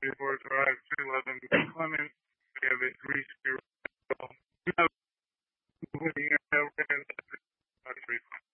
before it arrives 211 Clemens. We have it reached your refund.